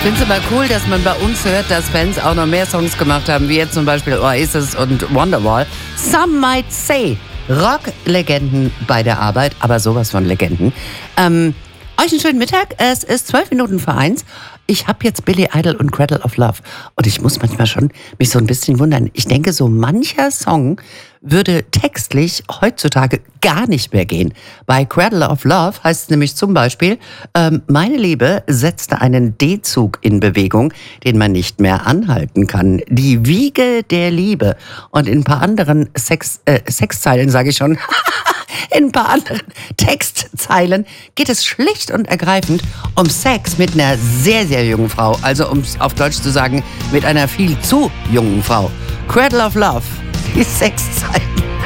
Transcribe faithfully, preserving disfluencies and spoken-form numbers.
finde es aber cool, dass man bei uns hört, dass Fans auch noch mehr Songs gemacht haben, wie jetzt zum Beispiel Oasis und Wonderwall. Some might say, Rock-Legenden bei der Arbeit, aber sowas von Legenden. Ähm, euch einen schönen Mittag, es ist zwölf Minuten vor eins. Ich habe jetzt Billy Idol und Cradle of Love und ich muss manchmal schon mich so ein bisschen wundern. Ich denke, so mancher Song würde textlich heutzutage gar nicht mehr gehen. Bei Cradle of Love heißt es nämlich zum Beispiel, ähm, meine Liebe setzte einen D-Zug in Bewegung, den man nicht mehr anhalten kann. Die Wiege der Liebe. Und in ein paar anderen Sex, äh, Sexzeilen, sage ich schon, in ein paar anderen Textzeilen geht es schlicht und ergreifend um Sex mit einer sehr, sehr jungen Frau. Also um es auf Deutsch zu sagen, mit einer viel zu jungen Frau. Cradle of Love, die Sexzeilen.